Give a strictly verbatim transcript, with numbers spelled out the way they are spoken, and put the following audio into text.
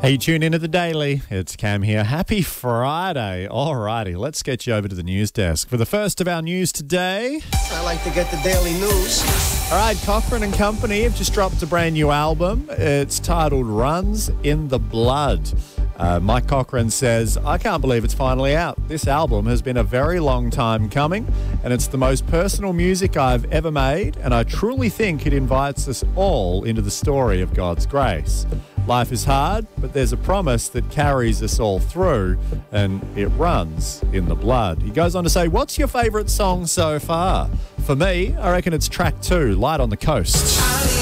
Hey, tune into the Daily. It's Cam here. Happy Friday. Alrighty, let's get you over to the news desk for the first of our news today. I like to get the daily news. All right, Cochran and Company have just dropped a brand new album. It's titled Runs in the Blood. Uh, Mike Cochran says, I can't believe it's finally out. This album has been a very long time coming, and it's the most personal music I've ever made, and I truly think it invites us all into the story of God's grace. Life is hard, but there's a promise that carries us all through, and it runs in the blood. He goes on to say, what's your favourite song so far? For me, I reckon it's track two, Light on the Coast.